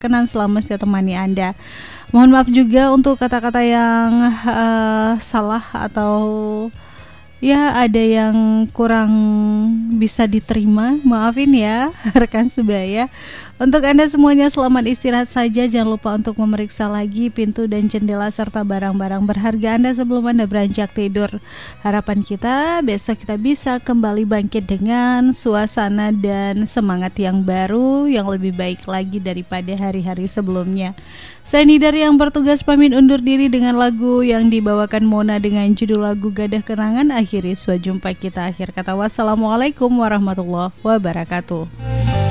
berkenan selama saya temani Anda. Mohon maaf juga untuk kata-kata yang salah atau ya ada yang kurang bisa diterima. Maafin ya rekan sebaya. Untuk Anda semuanya selamat istirahat saja. Jangan lupa untuk memeriksa lagi pintu dan jendela serta barang-barang berharga Anda sebelum Anda beranjak tidur. Harapan kita besok kita bisa kembali bangkit dengan suasana dan semangat yang baru, yang lebih baik lagi daripada hari-hari sebelumnya. Saya Nidar yang bertugas pamit undur diri dengan lagu yang dibawakan Mona dengan judul lagu Gadah Kenangan. Akhiri jumpa kita akhir kata wassalamualaikum warahmatullahi wabarakatuh.